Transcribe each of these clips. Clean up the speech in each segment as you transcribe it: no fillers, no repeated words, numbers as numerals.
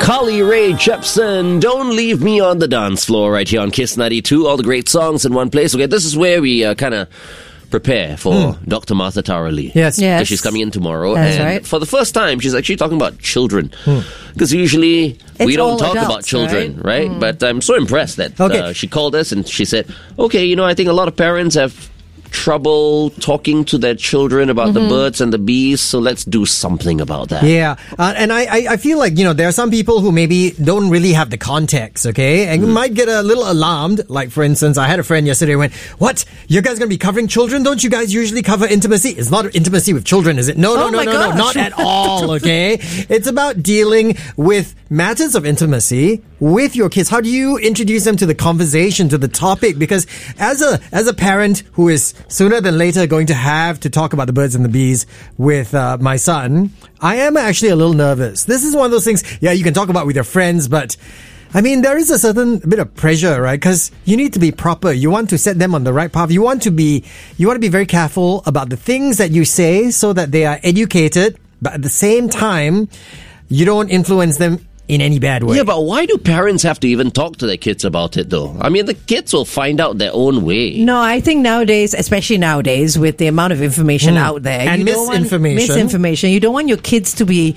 Carly Rae Jepsen, Don't Leave Me on the Dance Floor, right here on Kiss 92. All the great songs in one place. Okay, this is where we kind of prepare for Dr. Martha Tara Lee. Yes. Because she's coming in tomorrow. That's and right. for the first time, she's actually talking about children. Because usually we don't all talk adults, about children, right? But I'm so impressed that she called us and she said, okay, I think a lot of parents have trouble talking to their children about the birds and the bees, so let's do something about that. Yeah, and I feel like, there are some people who maybe don't really have the context, okay? And you might get a little alarmed. Like, for instance, I had a friend yesterday who went, what? You guys going to be covering children? Don't you guys usually cover intimacy? It's not intimacy with children, is it? No, not at all, okay? It's about dealing with matters of intimacy with your kids. How do you introduce them to the conversation, to the topic? Because as a parent who is sooner than later going to have to talk about the birds and the bees with my son, I am actually a little nervous. This is one of those things, you can talk about with your friends, but I mean, there is a certain bit of pressure, right? Because you need to be proper. You want to set them on the right path. You want to be very careful about the things that you say so that they are educated, but at the same time, you don't influence them in any bad way. Yeah, but why do parents have to even talk to their kids about it, though? I mean, the kids will find out their own way. No, I think nowadays, especially nowadays, with the amount of information out there, and misinformation, you don't want your kids to be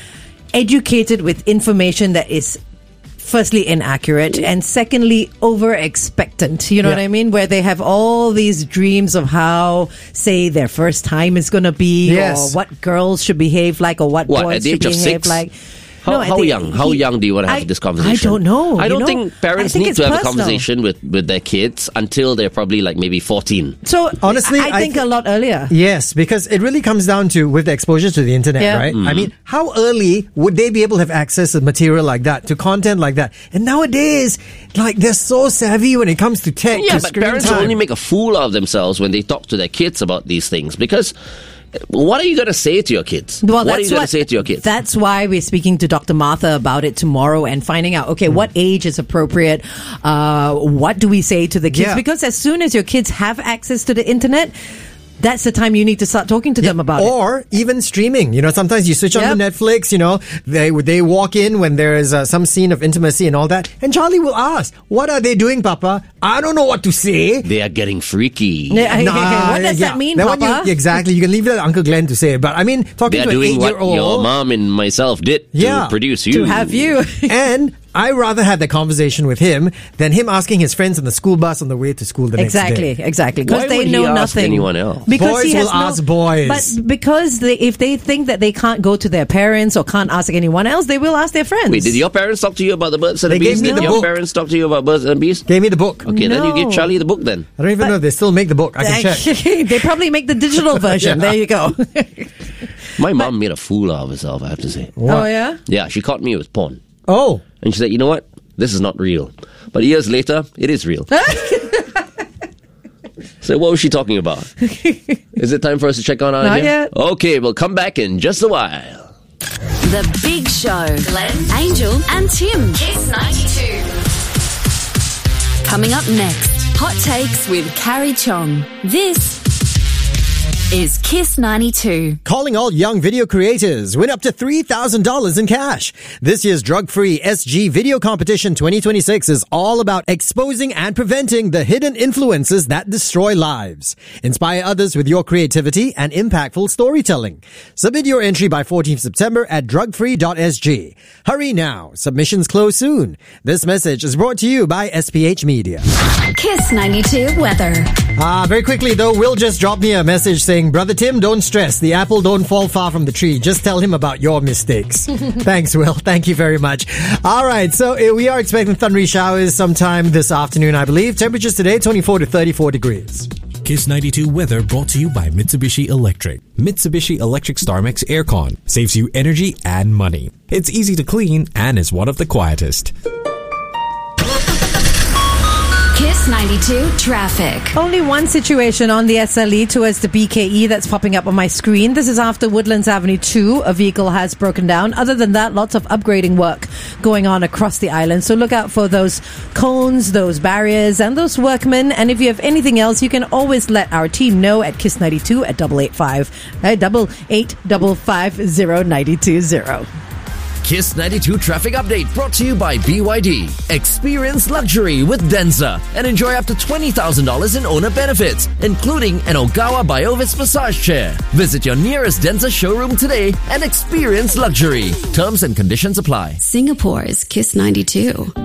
educated with information that is firstly inaccurate and secondly over expectant. You know what I mean? Where they have all these dreams of how, say, their first time is going to be, or what girls should behave like, or what boys at the should age of behave 6? like. How young do you want to have this conversation? I don't know. I don't think parents need to have personal. a conversation with their kids until they're probably like maybe 14. So honestly, I think a lot earlier. Yes, because it really comes down to with the exposure to the internet, right? I mean, how early would they be able to have access to material like that, to content like that? And nowadays, like, they're so savvy when it comes to tech. Yeah, to but screen parents time. only make a fool of themselves when they talk to their kids about these things, because what are you going to say to your kids? Well, what are you going to say to your kids? That's why we're speaking to Dr. Martha about it tomorrow and finding out, okay, what age is appropriate? What do we say to the kids? Yeah. Because as soon as your kids have access to the internet, that's the time you need to start talking to them about it. Or even streaming. Sometimes you switch on to Netflix, they walk in when there is some scene of intimacy and all that. And Charlie will ask, what are they doing, Papa? I don't know what to say. They are getting freaky. What does that mean, That one Papa? exactly. You can leave it to Uncle Glenn to say. But I mean, talking They are to an doing what 8-year-old. your mom and myself did to produce you. To have you. And I rather have that conversation with him than him asking his friends on the school bus on the way to school the next day. Exactly. Why Because they would he know ask nothing. anyone else? Because Boys he has will ask boys. But because if they think that they can't go to their parents or can't ask anyone else, they will ask their friends. Wait, did your parents talk to you about the birds and the They bees? gave me Did the your book. parents talk to you about birds and bees? Gave me the book. Okay, then you No. give Charlie the book then. I don't even know if they still make the book. I can check. They probably make the digital version. There you go. My mom made a fool out of herself, I have to say. What? Oh, yeah? Yeah, she caught me with porn. Oh. And she said, you know what? This is not real. But years later, it is real. So what was she talking about? Is it time for us to check on out Not here? yet. Okay, we'll come back in just a while. The Big Show. Glenn, Angel, and Tim. Kiss 92. Coming up next, Hot Takes with Carrie Chong. This is Kiss 92. Calling all young video creators. Win up to $3,000 in cash. This year's drug-free SG Video Competition 2026 is all about exposing and preventing the hidden influences that destroy lives. Inspire others with your creativity and impactful storytelling. Submit your entry by 14th September at drugfree.sg. Hurry now. Submissions close soon. This message is brought to you by SPH Media. Kiss 92 weather. Very quickly though, Will just dropped me a message saying, Brother Tim, don't stress. The apple don't fall far from the tree. Just tell him about your mistakes. Thanks, Will. Thank you very much. All right. So we are expecting thundery showers sometime this afternoon, I believe. Temperatures today, 24 to 34 degrees. Kiss 92 weather brought to you by Mitsubishi Electric. Mitsubishi Electric StarMax Aircon saves you energy and money. It's easy to clean and is one of the quietest. Kiss 92 traffic. Only one situation on the SLE towards the BKE that's popping up on my screen. This is after Woodlands Avenue 2. A vehicle has broken down. Other than that, lots of upgrading work going on across the island. So look out for those cones, those barriers, and those workmen. And if you have anything else, you can always let our team know at Kiss 92 at 885 885 0920. Kiss 92 traffic update brought to you by BYD. Experience luxury with Denza and enjoy up to $20,000 in owner benefits, including an Ogawa Biovis massage chair. Visit your nearest Denza showroom today and experience luxury. Terms and conditions apply. Singapore's Kiss 92.